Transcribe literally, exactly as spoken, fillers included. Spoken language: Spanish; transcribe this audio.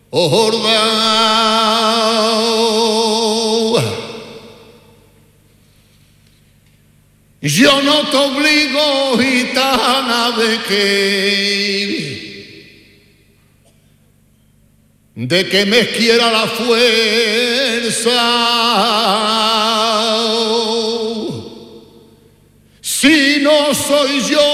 oh Jordán. Yo no te obligo, gitana, de que de que me quiera la fuerza. Si no soy yo